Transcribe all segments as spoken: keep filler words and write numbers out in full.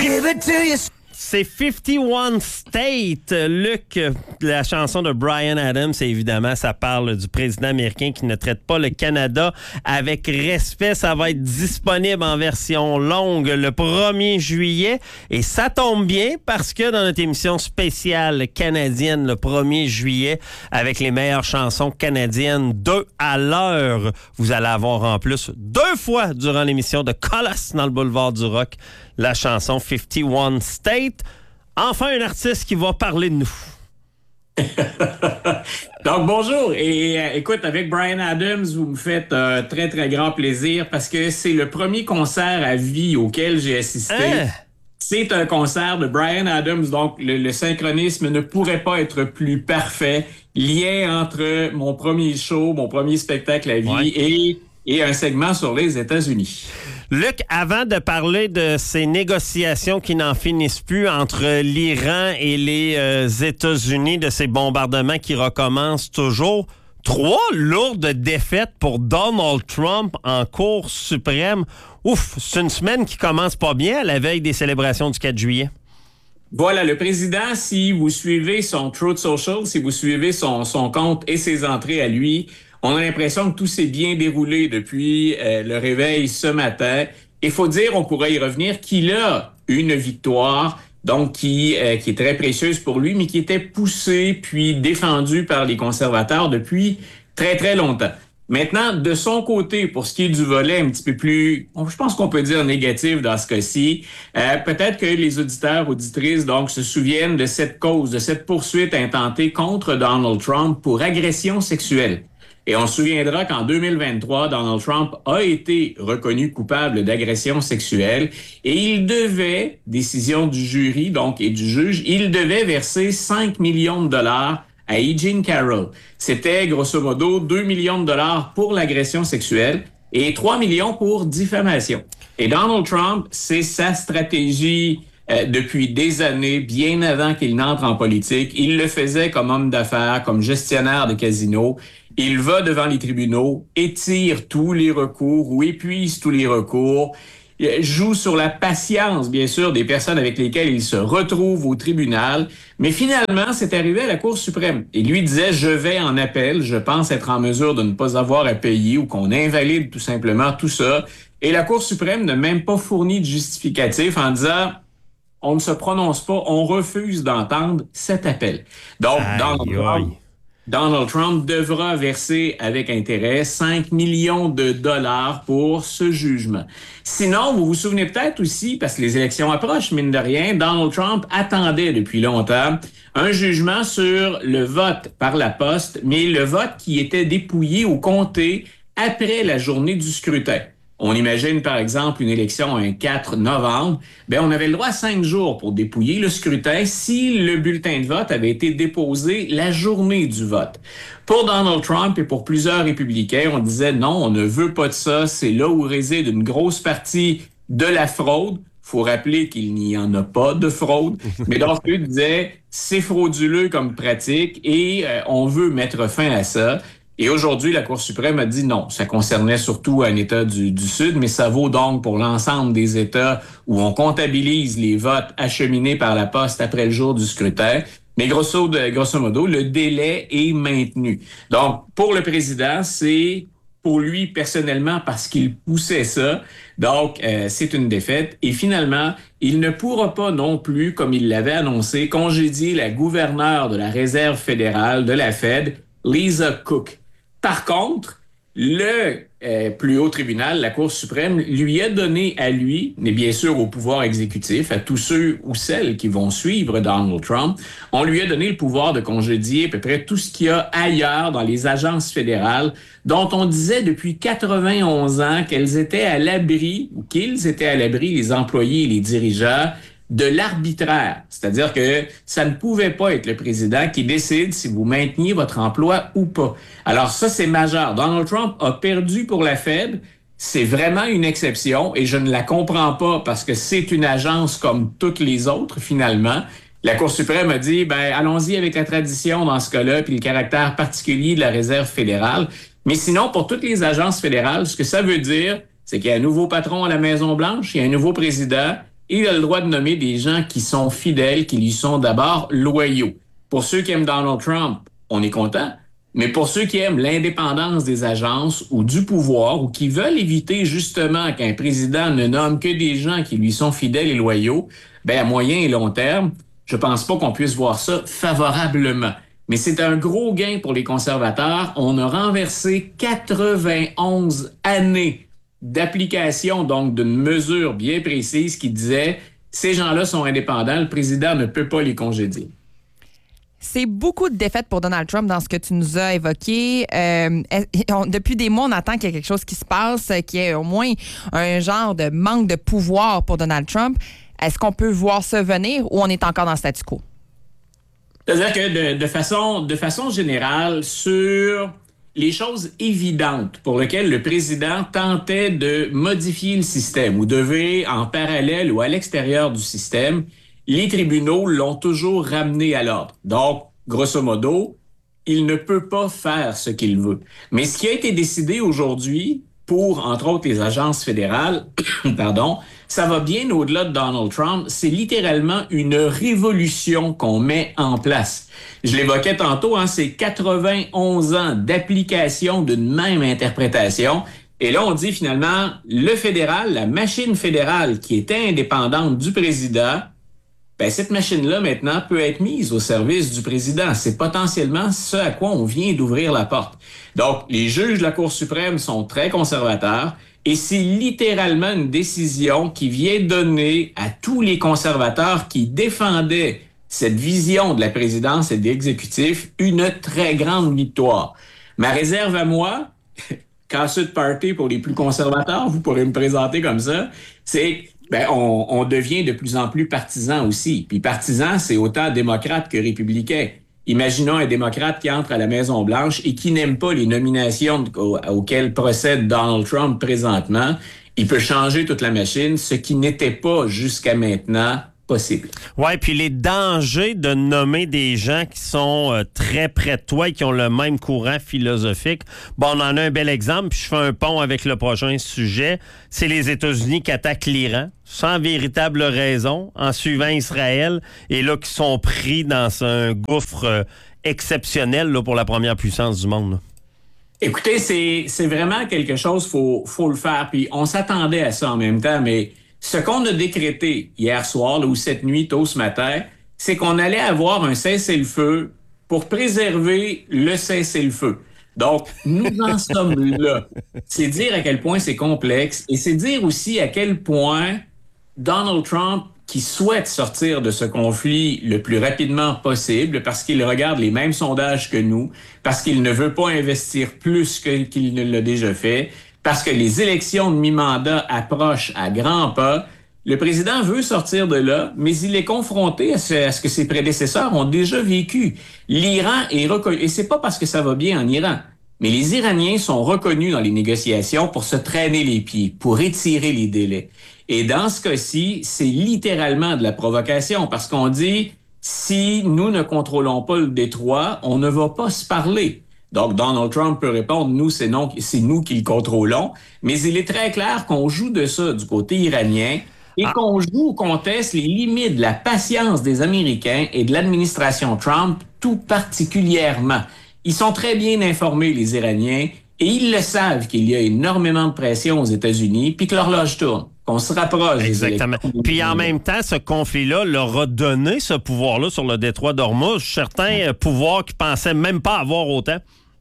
Give it to you. C'est cinquante et un State. Luc, la chanson de Bryan Adams, évidemment, ça parle du président américain qui ne traite pas le Canada avec respect. Ça va être disponible en version longue le premier juillet. Et ça tombe bien parce que dans notre émission spéciale canadienne le premier juillet, avec les meilleures chansons canadiennes, deux à l'heure, vous allez avoir en plus deux fois durant l'émission de Colosse dans le boulevard du rock, la chanson cinquante et un State. Enfin, un artiste qui va parler de nous. Donc, bonjour. Et euh, écoute, avec Bryan Adams, vous me faites un euh, très, très grand plaisir parce que c'est le premier concert à vie auquel j'ai assisté. Hein? C'est un concert de Bryan Adams, donc le, le synchronisme ne pourrait pas être plus parfait. Lien entre mon premier show, mon premier spectacle à vie ouais. et, et un segment sur les États-Unis. Luc, avant de parler de ces négociations qui n'en finissent plus entre l'Iran et les euh, États-Unis, de ces bombardements qui recommencent toujours, trois lourdes défaites pour Donald Trump en Cour suprême. Ouf, c'est une semaine qui commence pas bien à la veille des célébrations du quatre juillet. Voilà, le président, si vous suivez son Truth Social, si vous suivez son, son compte et ses entrées à lui, on a l'impression que tout s'est bien déroulé depuis euh, le réveil ce matin. Il faut dire, on pourrait y revenir, qu'il a une victoire, donc qui, euh, qui est très précieuse pour lui, mais qui était poussée puis défendue par les conservateurs depuis très, très longtemps. Maintenant, de son côté, pour ce qui est du volet un petit peu plus, je pense qu'on peut dire négatif dans ce cas-ci, euh, peut-être que les auditeurs, auditrices, donc, se souviennent de cette cause, de cette poursuite intentée contre Donald Trump pour agression sexuelle. Et on se souviendra qu'en deux mille vingt-trois, Donald Trump a été reconnu coupable d'agression sexuelle et il devait, décision du jury donc et du juge, il devait verser cinq millions de dollars à E. Jean Carroll. C'était grosso modo deux millions de dollars pour l'agression sexuelle et trois millions pour diffamation. Et Donald Trump, c'est sa stratégie euh, depuis des années, bien avant qu'il n'entre en politique. Il le faisait comme homme d'affaires, comme gestionnaire de casino. Il va devant les tribunaux, étire tous les recours ou épuise tous les recours, joue sur la patience, bien sûr, des personnes avec lesquelles il se retrouve au tribunal. Mais finalement, c'est arrivé à la Cour suprême. Il lui disait, je vais en appel, je pense être en mesure de ne pas avoir à payer ou qu'on invalide tout simplement tout ça. Et la Cour suprême n'a même pas fourni de justificatif en disant, on ne se prononce pas, on refuse d'entendre cet appel. Donc, aïe, dans le aïe. Donald Trump devra verser avec intérêt cinq millions de dollars pour ce jugement. Sinon, vous vous souvenez peut-être aussi, parce que les élections approchent, mine de rien, Donald Trump attendait depuis longtemps un jugement sur le vote par la poste, mais le vote qui était dépouillé ou compté après la journée du scrutin. On imagine, par exemple, une élection un quatre novembre. Bien, on avait le droit à cinq jours pour dépouiller le scrutin si le bulletin de vote avait été déposé la journée du vote. Pour Donald Trump et pour plusieurs républicains, on disait non, on ne veut pas de ça. C'est là où réside une grosse partie de la fraude. Faut rappeler qu'il n'y en a pas de fraude. Mais donc, eux disaient, c'est frauduleux comme pratique et euh, on veut mettre fin à ça. Et aujourd'hui, la Cour suprême a dit non. Ça concernait surtout un État du, du Sud, mais ça vaut donc pour l'ensemble des États où on comptabilise les votes acheminés par la poste après le jour du scrutin. Mais grosso, grosso modo, le délai est maintenu. Donc, pour le président, c'est pour lui personnellement parce qu'il poussait ça. Donc, euh, c'est une défaite. Et finalement, il ne pourra pas non plus, comme il l'avait annoncé, congédier la gouverneure de la Réserve fédérale, de la Fed, Lisa Cook. Par contre, le euh, plus haut tribunal, la Cour suprême, lui a donné à lui, mais bien sûr au pouvoir exécutif, à tous ceux ou celles qui vont suivre Donald Trump, on lui a donné le pouvoir de congédier à peu près tout ce qu'il y a ailleurs dans les agences fédérales, dont on disait depuis quatre-vingt-onze ans qu'elles étaient à l'abri, ou qu'ils étaient à l'abri, les employés et les dirigeants, de l'arbitraire. C'est-à-dire que ça ne pouvait pas être le président qui décide si vous mainteniez votre emploi ou pas. Alors ça, c'est majeur. Donald Trump a perdu pour la Fed. C'est vraiment une exception et je ne la comprends pas parce que c'est une agence comme toutes les autres, finalement. La Cour suprême a dit, ben allons-y avec la tradition dans ce cas-là puis le caractère particulier de la Réserve fédérale. Mais sinon, pour toutes les agences fédérales, ce que ça veut dire, c'est qu'il y a un nouveau patron à la Maison-Blanche, il y a un nouveau président. et il a le droit de nommer des gens qui sont fidèles, qui lui sont d'abord loyaux. Pour ceux qui aiment Donald Trump, on est content. Mais pour ceux qui aiment l'indépendance des agences ou du pouvoir ou qui veulent éviter justement qu'un président ne nomme que des gens qui lui sont fidèles et loyaux, ben à moyen et long terme, je pense pas qu'on puisse voir ça favorablement. Mais c'est un gros gain pour les conservateurs. On a renversé quatre-vingt-onze années d'application, donc d'une mesure bien précise qui disait ces gens-là sont indépendants, le président ne peut pas les congédier. C'est beaucoup de défaites pour Donald Trump dans ce que tu nous as évoqué. Euh, on, depuis des mois, on attend qu'il y ait quelque chose qui se passe, qu'il y ait au moins un genre de manque de pouvoir pour Donald Trump. Est-ce qu'on peut voir ça venir ou on est encore dans le statu quo? C'est-à-dire que de, de, façon, de façon générale, sur les choses évidentes pour lesquelles le président tentait de modifier le système ou devait en parallèle ou à l'extérieur du système, les tribunaux l'ont toujours ramené à l'ordre. Donc, grosso modo, il ne peut pas faire ce qu'il veut. Mais ce qui a été décidé aujourd'hui pour, entre autres, les agences fédérales, pardon, ça va bien au-delà de Donald Trump. C'est littéralement une révolution qu'on met en place. Je l'évoquais tantôt, hein, c'est quatre-vingt-onze ans d'application d'une même interprétation. Et là, on dit finalement, le fédéral, la machine fédérale qui était indépendante du président, ben, cette machine-là, maintenant, peut être mise au service du président. C'est potentiellement ce à quoi on vient d'ouvrir la porte. Donc, les juges de la Cour suprême sont très conservateurs et c'est littéralement une décision qui vient donner à tous les conservateurs qui défendaient cette vision de la présidence et de l'exécutif une très grande victoire. Ma réserve à moi, casseux de party pour les plus conservateurs, vous pourrez me présenter comme ça, c'est ben, on, on devient de plus en plus partisan aussi. Puis partisan, c'est autant démocrate que républicain. Imaginons un démocrate qui entre à la Maison-Blanche et qui n'aime pas les nominations auxquelles procède Donald Trump présentement. Il peut changer toute la machine, ce qui n'était pas jusqu'à maintenant possible. Oui, puis les dangers de nommer des gens qui sont euh, très près de toi et qui ont le même courant philosophique. Bon, on en a un bel exemple, puis je fais un pont avec le prochain sujet. C'est les États-Unis qui attaquent l'Iran, sans véritable raison, en suivant Israël, et là, qui sont pris dans un gouffre euh, exceptionnel là, pour la première puissance du monde. Là. Écoutez, c'est, c'est vraiment quelque chose, faut, faut le faire, puis on s'attendait à ça en même temps, mais ce qu'on a décrété hier soir, là, ou cette nuit, tôt ce matin, c'est qu'on allait avoir un cessez-le-feu pour préserver le cessez-le-feu. Donc, nous en sommes là. C'est dire à quel point c'est complexe et c'est dire aussi à quel point Donald Trump, qui souhaite sortir de ce conflit le plus rapidement possible parce qu'il regarde les mêmes sondages que nous, parce qu'il ne veut pas investir plus que, qu'il ne l'a déjà fait, parce que les élections de mi-mandat approchent à grands pas. Le président veut sortir de là, mais il est confronté à ce, à ce que ses prédécesseurs ont déjà vécu. L'Iran est reconnu, et c'est pas parce que ça va bien en Iran, mais les Iraniens sont reconnus dans les négociations pour se traîner les pieds, pour étirer les délais. Et dans ce cas-ci, c'est littéralement de la provocation, parce qu'on dit, si nous ne contrôlons pas le détroit, on ne va pas se parler. Donc, Donald Trump peut répondre, nous, c'est, non, c'est nous qui le contrôlons. Mais il est très clair qu'on joue de ça du côté iranien et ah. qu'on joue, qu'on teste les limites de la patience des Américains et de l'administration Trump tout particulièrement. Ils sont très bien informés, les Iraniens, et ils le savent qu'il y a énormément de pression aux États-Unis puis que l'horloge tourne, qu'on se rapproche. Exactement. Puis en même temps, ce conflit-là leur a donné ce pouvoir-là sur le détroit d'Ormuz. Certains euh, pouvoirs qui pensaient même pas avoir autant.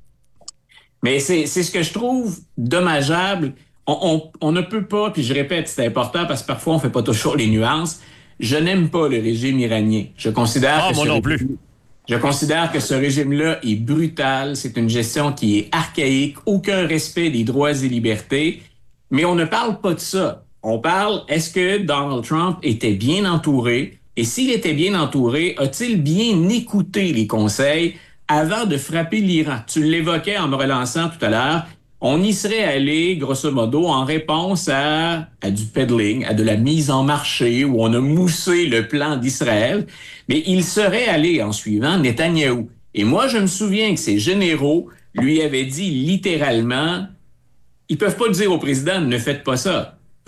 Mais c'est, c'est ce que je trouve dommageable. On, on, on ne peut pas, puis je répète, c'est important parce que parfois on fait pas toujours les nuances. Je n'aime pas le régime iranien. Je considère ah, que moi non régime, plus. Je considère que ce régime-là est brutal. C'est une gestion qui est archaïque, aucun respect des droits et libertés. Mais on ne parle pas de ça. On parle, est-ce que Donald Trump était bien entouré? Et s'il était bien entouré, a-t-il bien écouté les conseils avant de frapper l'Iran? Tu l'évoquais en me relançant tout à l'heure. On y serait allé, grosso modo, en réponse à, à du peddling, à de la mise en marché, où on a moussé le plan d'Israël. Mais il serait allé en suivant Netanyahou. Et moi, je me souviens que ces généraux lui avaient dit littéralement, ils peuvent pas dire au président, ne faites pas ça.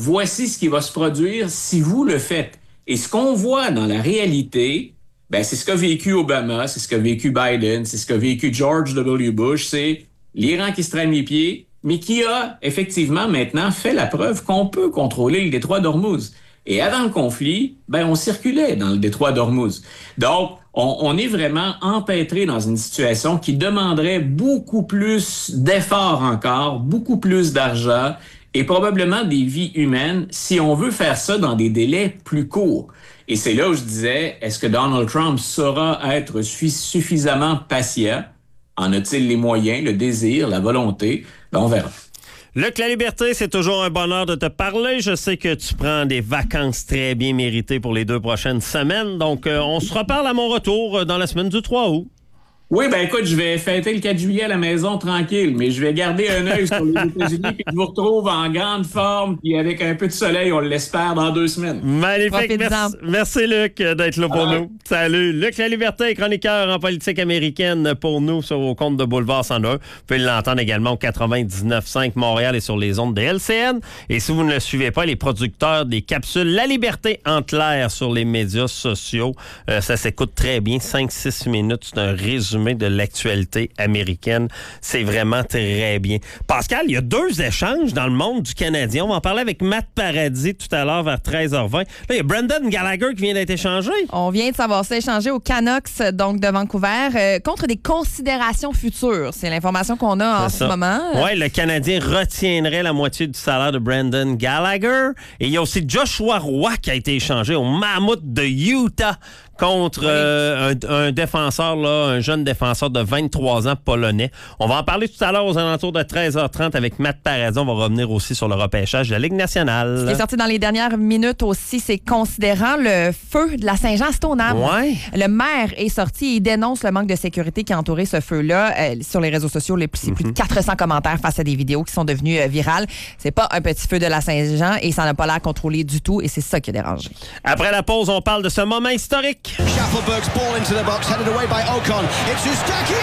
voici ce qui va se produire si vous le faites. Et ce qu'on voit dans la réalité, ben, c'est ce qu'a vécu Obama, c'est ce qu'a vécu Biden, c'est ce qu'a vécu George W. Bush, c'est l'Iran qui se traîne les pieds, mais qui a effectivement maintenant fait la preuve qu'on peut contrôler le détroit d'Ormuz. Et avant le conflit, ben, on circulait dans le détroit d'Ormuz. Donc, on, on est vraiment empêtré dans une situation qui demanderait beaucoup plus d'efforts encore, beaucoup plus d'argent et probablement des vies humaines si on veut faire ça dans des délais plus courts. Et c'est là où je disais, est-ce que Donald Trump saura être suffisamment patient? En a-t-il les moyens, le désir, la volonté? Ben, on verra. Luc La Liberté, c'est toujours un bonheur de te parler. Je sais que tu prends des vacances très bien méritées pour les deux prochaines semaines. Donc, euh, on se reparle à mon retour dans la semaine du trois août. Oui, ben écoute, je vais fêter le quatre juillet à la maison tranquille, mais je vais garder un œil sur les États-Unis puis je vous retrouve en grande forme puis avec un peu de soleil, on l'espère, dans deux semaines. Magnifique. Merci, merci Luc d'être là pour ah. nous. Salut. Luc La Liberté, chroniqueur en politique américaine pour nous sur au compte de Boulevard cent un. Vous pouvez l'entendre également au quatre-vingt-dix-neuf virgule cinq Montréal et sur les ondes de L C N. Et si vous ne le suivez pas, les producteurs des capsules La Liberté en clair sur les médias sociaux, euh, ça s'écoute très bien. cinq six minutes, c'est un résumé de l'actualité américaine. C'est vraiment très bien. Pascal, il y a deux échanges dans le monde du Canadien. On va en parler avec Matt Paradis tout à l'heure vers treize heures vingt. Là, il y a Brendan Gallagher qui vient d'être échangé. On vient de savoir ça échangé au Canucks, donc de Vancouver, euh, contre des considérations futures. C'est l'information qu'on a en ce moment. Oui, le Canadien retiendrait la moitié du salaire de Brendan Gallagher. Et il y a aussi Joshua Roy qui a été échangé au Mammoth de Utah contre euh, un, un défenseur, là, un jeune défenseur de vingt-trois ans polonais. On va en parler tout à l'heure aux alentours de treize heures trente avec Matt Paradis. On va revenir aussi sur le repêchage de la Ligue nationale. Ce qui est sorti dans les dernières minutes aussi, c'est considérant le feu de la Saint-Jean-Stoneham. Ouais. Le maire est sorti et il dénonce le manque de sécurité qui a entouré ce feu-là. Euh, sur les réseaux sociaux, c'est mm-hmm. plus de quatre cents commentaires face à des vidéos qui sont devenues euh, virales. C'est pas un petit feu de la Saint-Jean et ça n'a pas l'air contrôlé du tout et c'est ça qui a dérangé. Après la pause, on parle de ce moment historique. Shuffleberg's ball into the box, headed away by Ocon. It's Eustáquio!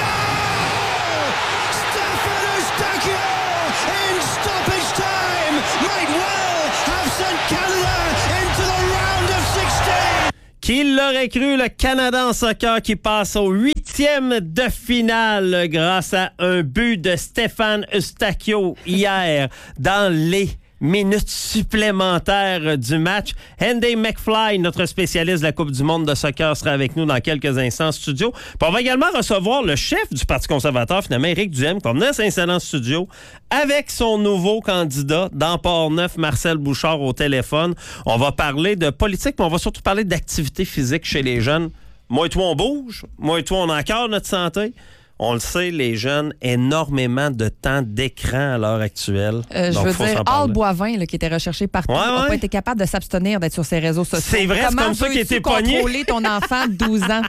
Stefan Eustáquio! In stoppage time! Might well have sent Canada into the round of sixteen! Qui l'aurait cru, le Canada en soccer qui passe au huitième de finale grâce à un but de Stefan Eustáquio hier dans les minutes supplémentaires du match. Andy McFly, notre spécialiste de la Coupe du monde de soccer, sera avec nous dans quelques instants en studio. Puis on va également recevoir le chef du Parti conservateur, finalement, Éric Duhaime, qui va venir s'installer en studio avec son nouveau candidat dans Port-Neuf, Marcel Bouchard, au téléphone. On va parler de politique, mais on va surtout parler d'activité physique chez les jeunes. Moi et toi, on bouge. Moi et toi, on a encore notre santé. On le sait, les jeunes, énormément de temps d'écran à l'heure actuelle. Euh, je veux dire, Al Boivin, là, qui était recherché partout, n'a ouais, ouais. pas été capable de s'abstenir d'être sur ses réseaux sociaux. C'est vrai, Comment c'est comme ça qu'il était pogné. Comment contrôler ton enfant de douze ans?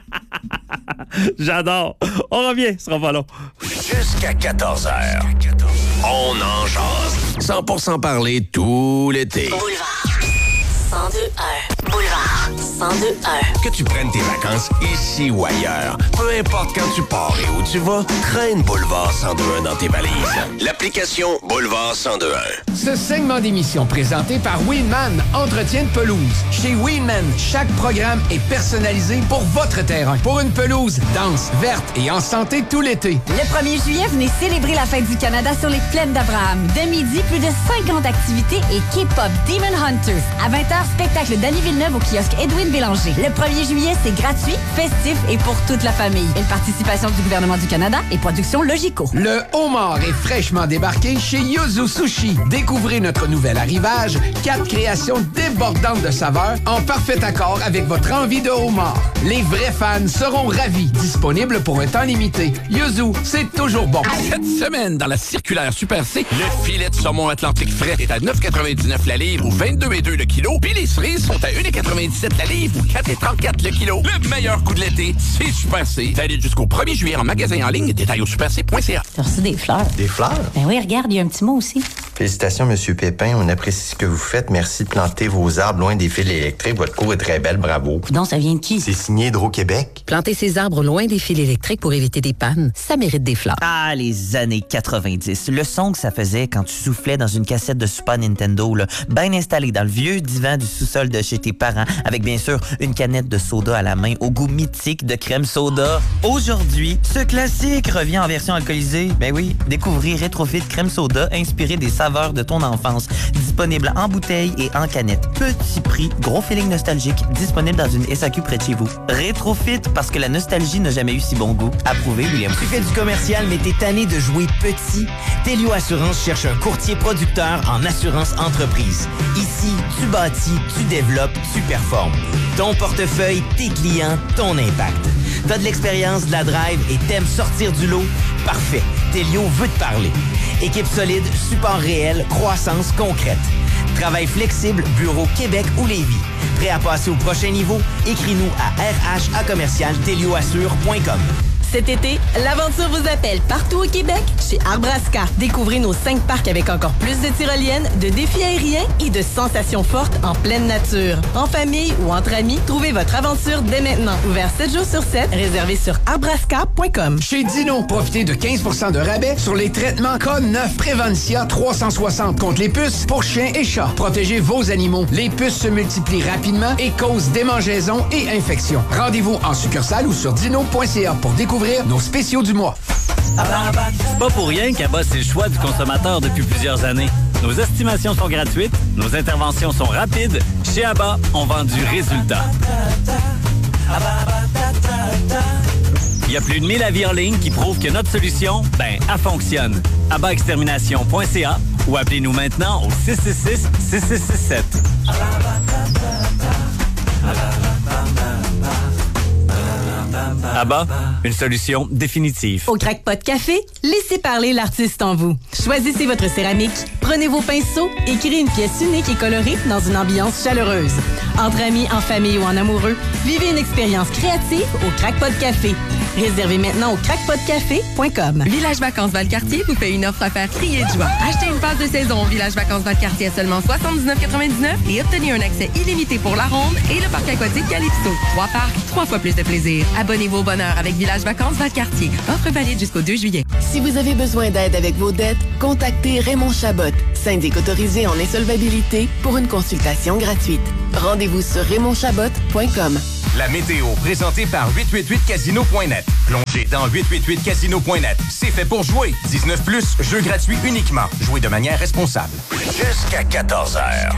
J'adore. On revient, ce sera pas long. Jusqu'à quatorze heures, on en jase. cent pour cent parler tout l'été. Boulevard cent deux un. Boulevard cent deux un. Que tu prennes tes vacances ici ou ailleurs, peu importe quand tu pars et où tu vas, traîne Boulevard cent deux un dans tes valises. L'application Boulevard cent deux un. Ce segment d'émission présenté par Winman, entretien de pelouse. Chez Winman, chaque programme est personnalisé pour votre terrain. Pour une pelouse dense, verte et en santé tout l'été. Le premier juillet, venez célébrer la fête du Canada sur les plaines d'Abraham. Dès midi, plus de cinquante activités et K-pop Demon Hunters. À vingt heures, spectacle d'Annie Villeneuve au kiosque Edwin Bélanger. Le premier juillet, c'est gratuit, festif et pour toute la famille. Une participation du gouvernement du Canada et Production Logico. Le homard est fraîchement débarqué chez Yuzu Sushi. Découvrez notre nouvel arrivage, quatre créations débordantes de saveurs en parfait accord avec votre envie de homard. Les vrais fans seront ravis. Disponible pour un temps limité. Yuzu, c'est toujours bon. Cette semaine, dans la circulaire Super C, le filet de saumon Atlantique frais est à neuf quatre-vingt-dix-neuf la livre ou vingt-deux virgule deux le kilo. Puis les cerises sont à un quatre-vingt-dix-sept la livre ou quatre virgule trente-quatre le kilo. Le meilleur coup de l'été, c'est Super C. Valide jusqu'au premier juillet en magasin en ligne. Détail au super c point c a. T'as reçu des fleurs? Des fleurs? Ben oui, regarde, il y a un petit mot aussi. Félicitations, Monsieur Pépin. On apprécie ce que vous faites. Merci de planter vos arbres loin des fils électriques. Votre cour est très belle. Bravo. Non, ça vient de qui? C'est signé Hydro-Québec. Planter ses arbres loin des fils électriques pour éviter des pannes, ça mérite des fleurs. Ah, les années quatre-vingt-dix. Le son que ça faisait quand tu soufflais dans une cassette de Super Nintendo, là, bien installé dans le vieux divan du sous-sol de chez tes parents, avec bien sûr une canette de soda à la main au goût mythique de crème soda. Aujourd'hui, ce classique revient en version alcoolisée. Ben oui, découvrez Rétrofit crème soda inspirée des saveurs de ton enfance. Disponible en bouteille et en canette. Petit prix, gros feeling nostalgique, disponible dans une S A Q près de chez vous. Rétrofit, parce que la nostalgie n'a jamais eu si bon goût. Approuvé, William. Tu fais du commercial, mais t'es tanné de jouer petit? Telio Assurance cherche un courtier producteur en assurance entreprise. Ici, tu bâtis, tu développes, tu performes. Ton portefeuille, tes clients, ton impact. T'as de l'expérience, de la drive et t'aimes sortir du lot? Parfait. Telio veut te parler. Équipe solide, support réel, croissance concrète. Travail flexible, bureau Québec ou Lévis. Prêt à passer au prochain niveau? Écris-nous à r h a commercial telio assure point com. Cet été, l'aventure vous appelle partout au Québec chez Arbrasca. Découvrez nos cinq parcs avec encore plus de tyroliennes, de défis aériens et de sensations fortes en pleine nature. En famille ou entre amis, trouvez votre aventure dès maintenant. Ouvert sept jours sur sept, réservé sur arbrasca point com. Chez Dino, profitez de quinze pour cent de rabais sur les traitements K neuf Prévencia trois cent soixante contre les puces pour chiens et chats. Protégez vos animaux. Les puces se multiplient rapidement et causent démangeaisons et infections. Rendez-vous en succursale ou sur dino point c a pour découvrir nos spéciaux du mois. C'est pas pour rien qu'Abba, c'est le choix du consommateur depuis plusieurs années. Nos estimations sont gratuites, nos interventions sont rapides. Chez Abba, on vend du résultat. Il y a plus de mille avis en ligne qui prouvent que notre solution, ben, elle fonctionne. abba extermination point c a ou appelez-nous maintenant au six six six, six six six sept. Abba, une solution définitive. Au Crackpot Café, laissez parler l'artiste en vous. Choisissez votre céramique, prenez vos pinceaux et créez une pièce unique et colorée dans une ambiance chaleureuse. Entre amis, en famille ou en amoureux, vivez une expérience créative au Crackpot Café. Réservez maintenant au crackpot café point com. Village Vacances Valcartier vous fait une offre à faire crier de joie. Achetez une passe de saison au Village Vacances Valcartier à seulement soixante-dix-neuf quatre-vingt-dix-neuf et obtenez un accès illimité pour la ronde et le parc aquatique Calypso. Trois parcs, trois fois plus de plaisir. Abonnez-vous au bonheur avec Village Vacances Valcartier. Offre valide jusqu'au deux juillet. Si vous avez besoin d'aide avec vos dettes, contactez Raymond Chabot, syndic autorisé en insolvabilité, pour une consultation gratuite. Rendez-vous sur raymond chabot point com. La météo, présentée par huit cent quatre-vingt-huit casino point net. Plongez dans huit cent quatre-vingt-huit casino point net. C'est fait pour jouer. dix-neuf plus, jeux gratuits uniquement. Jouez de manière responsable. Jusqu'à quatorze heures.